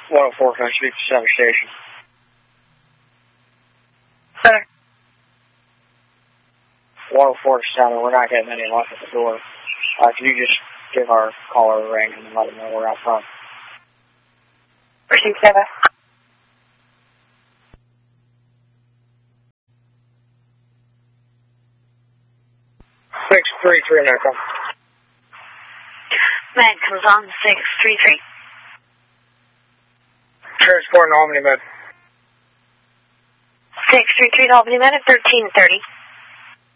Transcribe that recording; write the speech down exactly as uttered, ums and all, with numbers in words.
one oh four, can I speak to Center Station? Center. one oh four to Center, we're not getting any luck at the door. Uh, can you just give our caller a ring and let him know we're out front? Received, Center. six three three, America. Med comes on, six three three. Transport in Albany, Med. six three three to Albany Med at thirteen thirty.